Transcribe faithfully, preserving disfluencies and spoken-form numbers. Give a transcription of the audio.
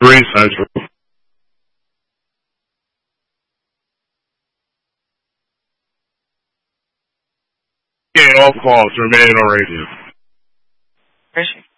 Three Central. Okay, all calls remain on radio. Appreciate it.